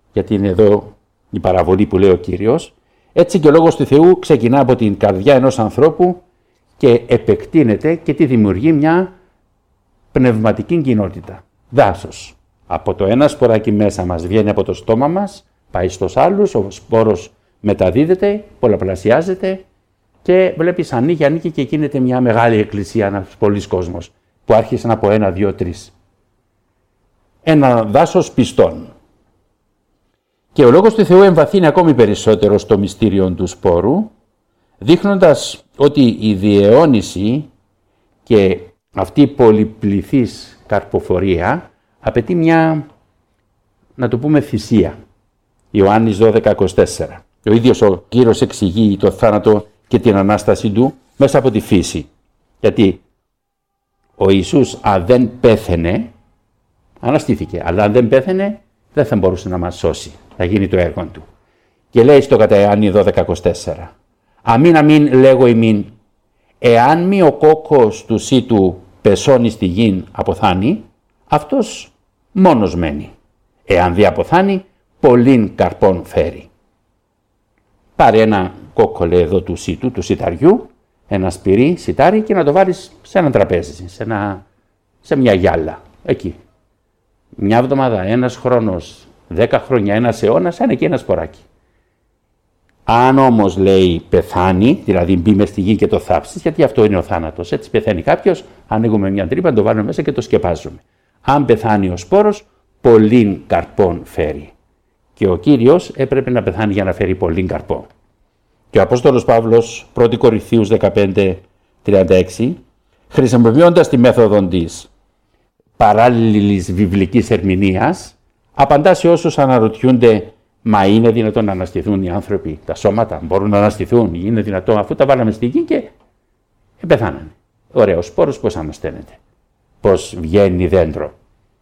γιατί είναι εδώ η παραβολή που λέει ο Κύριος, έτσι και ο Λόγος του Θεού ξεκινά από την καρδιά ενός ανθρώπου και επεκτείνεται και τη δημιουργεί μια πνευματική κοινότητα. Δάσος. Από το ένα σποράκι μέσα μας βγαίνει από το στόμα μας, πάει στους άλλους, ο σπόρος μεταδίδεται, πολλαπλασιάζεται και βλέπεις ανήκει και γίνεται μια μεγάλη εκκλησία, ένας πολλής κόσμος που άρχισαν από 1, 2, 3. Ένα δάσος πιστών. Και ο Λόγος του Θεού εμβαθύνει ακόμη περισσότερο στο μυστήριο του σπόρου, δείχνοντας ότι η διαιώνιση και αυτή η πολυπληθής καρποφορία απαιτεί μια, να το πούμε, θυσία. Ιωάννης 12:24. Ο ίδιος ο Κύριος εξηγεί το θάνατο και την Ανάσταση του μέσα από τη φύση. Γιατί ο Ιησούς αν δεν πέθαινε, αναστήθηκε, αλλά αν δεν πέθαινε δεν θα μπορούσε να μας σώσει, θα γίνει το έργο του. Και λέει στο κατά Ιωάννη 12:24. Αμήν λέγω ημίν, εάν μη ο κόκκος του σίτου πεσώνει στη γην αποθάνει, αυτός μόνος μένει. Εάν δι' αποθάνει, πολλήν καρπών φέρει. Πάρε ένα κόκκο, λέει εδώ, του σίτου, του σιταριού, ένα σπυρί, σιτάρι και να το βάλεις σε ένα τραπέζι, σε μια γυάλα, εκεί. Μια εβδομάδα, ένας χρόνος, 10 χρόνια, ένας αιώνας, είναι εκεί ένα σποράκι. Αν όμως, λέει, πεθάνει, δηλαδή μπει μες στη γη και το θάψεις, γιατί αυτό είναι ο θάνατος. Έτσι πεθαίνει κάποιος, ανοίγουμε μια τρύπα, το βάλουμε μέσα και το σκεπάζουμε. Αν πεθάνει ο σπόρος, πολλήν καρπών φέρει. Και ο Κύριος έπρεπε να πεθάνει για να φέρει πολλήν καρπό. Και ο Απόστολος Παύλος, 1 Κορινθίους 15:36, χρησιμοποιώντας τη μέθοδο της παράλληλης βιβλικής ερμηνείας, απαντά σε όσους αναρωτιούνται, μα είναι δυνατόν να αναστηθούν οι άνθρωποι, τα σώματα μπορούν να αναστηθούν, είναι δυνατόν, αφού τα βάλαμε στη γη και πεθάνανε. Ωραία, ο σπόρος πώς ανασταίνεται, πώς βγαίνει δέντρο.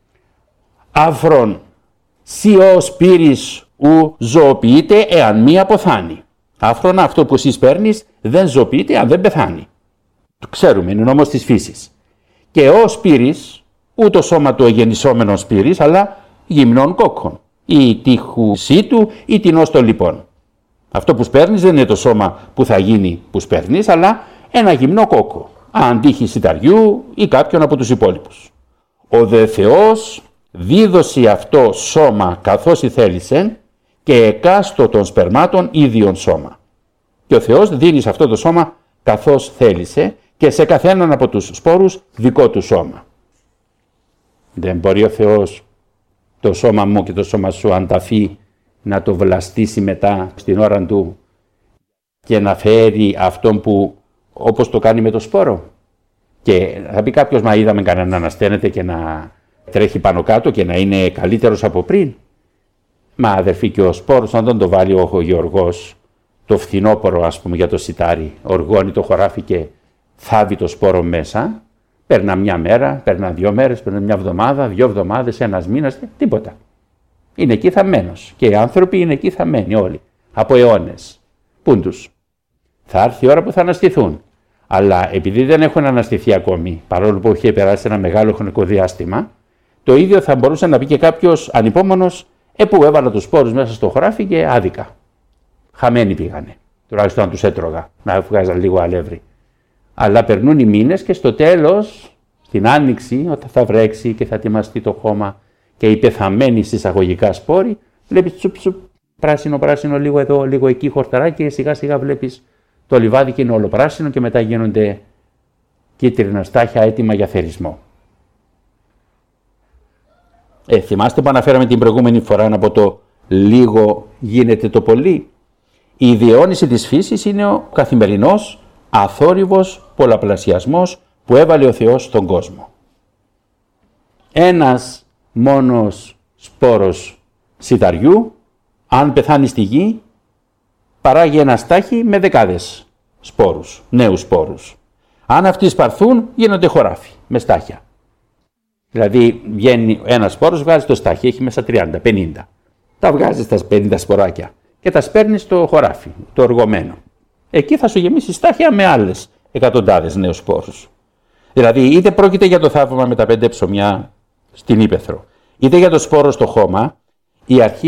Άφρον σι ο σπύρις ου ζωοποιείται εάν μη αποθάνει. Άφρονα, αυτό που εσείς παίρνεις δεν ζωοποιείται αν δεν πεθάνει. Το ξέρουμε, είναι νόμος της φύσης. Και ο σπύρις, ου το σώμα του εγεννησόμενο σπύρις, αλλά γυμνών κόκκων. Ή τείχου σίτου ή τεινός των λοιπόν. Αυτό που σπέρνεις δεν είναι το σώμα που θα γίνει που σπέρνεις, αλλά ένα γυμνό κόκκο. Αν τύχει σιταριού ή κάποιον από τους υπόλοιπους. Ο δε Θεός δίδωσε αυτό σώμα καθώς θέλησε και εκάστο των σπερμάτων ίδιον σώμα. Και ο Θεός δίνει σε αυτό το σώμα καθώς θέλησε και σε καθέναν από τους σπόρους δικό του σώμα. Δεν μπορεί ο Θεός το σώμα μου και το σώμα σου ανταφεί να το βλαστήσει μετά στην ώρα του και να φέρει αυτόν που όπως το κάνει με το σπόρο. Και θα πει κάποιος, μα είδαμε κανέναν να ανασταίνεται και να τρέχει πάνω κάτω και να είναι καλύτερος από πριν. Μα αδερφοί, και ο σπόρος, αν δεν το βάλει ο Γεωργός το φθινόπωρο, ας πούμε, για το σιτάρι, οργώνει το χωράφι και θάβει το σπόρο μέσα, παίρνα μια μέρα, παίρνα 2 μέρες, παίρνα μια εβδομάδα, 2 εβδομάδες, ένας μήνας, τίποτα. Είναι εκεί θαμμένος. Και οι άνθρωποι είναι εκεί θαμμένοι όλοι, από αιώνες. Πούν τους. Θα έρθει η ώρα που θα αναστηθούν. Αλλά επειδή δεν έχουν αναστηθεί ακόμη, παρόλο που έχει περάσει ένα μεγάλο χρονικό διάστημα, το ίδιο θα μπορούσε να πει και κάποιος ανυπόμονος, που έβαλα τους σπόρους μέσα στο χωράφι και άδικα. Χαμένοι πήγανε. Τουλάχιστον να τους έτρωγα, να βγάζαν λίγο αλεύρι. Αλλά περνούν οι μήνες και στο τέλος, στην άνοιξη, όταν θα βρέξει και θα ετοιμαστεί το χώμα και οι πεθαμένοι συσσαγωγικά σπόροι, βλέπεις τσουπ, πράσινο, λίγο εδώ, λίγο εκεί, χορταράκι και σιγά σιγά βλέπεις το λιβάδι και είναι όλο πράσινο και μετά γίνονται κίτρινα στάχια έτοιμα για θερισμό. Θυμάστε που αναφέραμε την προηγούμενη φορά, από το λίγο γίνεται το πολύ. Η διαιώνιση της φύσης είναι ο καθημερινός αθόρυβος πολλαπλασιασμός που έβαλε ο Θεός στον κόσμο. Ένας μόνος σπόρος σιταριού, αν πεθάνει στη γη, παράγει ένα στάχι με δεκάδες σπόρους, νέους σπόρους. Αν αυτοί σπαρθούν, γίνονται χωράφι με στάχια. Δηλαδή βγαίνει ένας σπόρος, βγάζει το στάχι, έχει μέσα 30, 50. Τα βγάζεις τα 50 σποράκια και τα σπέρνεις στο χωράφι, το οργωμένο. Εκεί θα σου γεμίσει στάχια με άλλες εκατοντάδες νέους σπόρους. Δηλαδή είτε πρόκειται για το θαύμα με τα 5 ψωμιά στην ύπαιθρο, είτε για το σπόρο στο χώμα, η αρχή